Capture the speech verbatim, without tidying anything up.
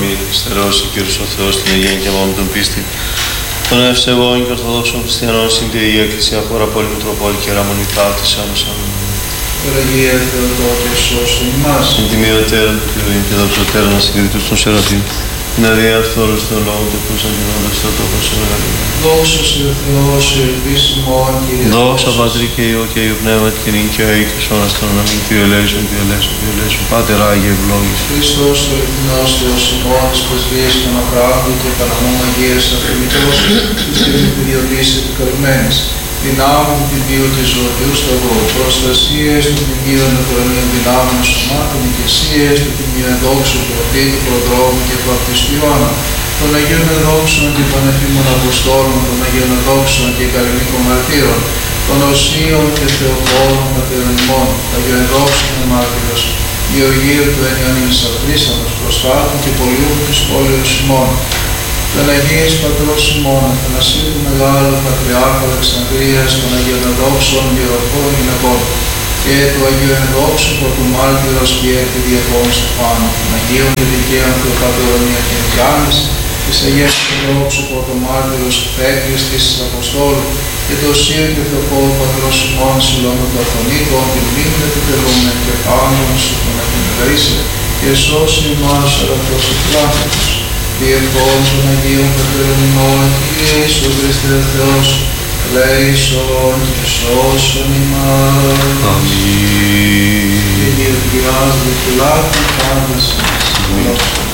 μη στερεώσει Κύριος ο Θεός την Αγία και αμά με τον πίστη. Των ευσεβών και ορθοδόξων χριστιανών συν τη Αγία Εκκλησία χώρα πόλη Μητροπόλη και Ραμονή Ταύτης άμεσα. Ευλογία Θεοτόκε σώσον ημάς. Συν τιμιωτέρων του Κυρίου και δοξωτέρων ασυγκριτούς των Σεραφείμ. Την αδιαφθόρους των λόγων του Θεού αντινόντας το τόπο σε μεγαλύτερο. Δόξα σε Θεός, ελπίσιμον Κύριε. Δόξα Πατρί και Υιό και Υιό Πνεύμα και νυν και αεί και σώνας των να μην θειολέσουν, θειολέσουν, θειολέσουν. Πάτερ Άγιε ευλόγης. Χριστός ο εθνός Θεός ημών, της πρεσβείας των Αχράντου και Παναμού Αγίας Αυτομητός, της Τριδιωτής επικαλμένης. Δυνάμουν την βίο και ζωοποιού σταυρού, προστασίες των τιμίων εφορανίων δυνάμων σωμάτων, οικεσίες των τιμίων δόξου του Ορθήτου Προδρόμου και Βαπτιστιώνα, των Αγίων Εδόξων και Πανεφήμων Αποστόλων, των Αγίων Εδόξων και Καρινίκων Μαρτύρων, των Οσίων και Θεοφόρων Πατέρων ημών, των Αγίων Εδόξων και Μάρτυρος, Γεωργίου του Ενιονής Αφρίσανος, Προστάτων και Πολιούχου της πόλεως ημών, των Αγίης Πατρός ημών, Αθανασίου του Μεγάλου Πατριάρχου Αλεξανδρίας, των Αγίων Εδόξων Ιεροχώρων Γυναικών και του Αγίου Ενδόξου Πρωτού Μάρτυρος και έρθει Διακόνου Στεφάνου, των Αγίων και Δικαίων Θεοπατώρων Ιακενικιάνης, της Αγίας Ενδόξου Πρωτού Μάρτυρος Θέκλης της Αποστόλου και του Οσίου και Θεοπόδου Πατρός ημών Συλλόγου του Αθωνίκων, την μνήμη επιτελούμε και πάνω σου τον Αγιονελαίσαι και σώσει ημάς αραθός εκκλάθετος. Διευκόν των Αγίων Πατέρων ημών, Κύριε Ιησού Χριστέ Θεός, ελέησον και σώσον ημάς. Αμήν. Κύριε Διάζου, φυλάκου πάντας. Αμήν.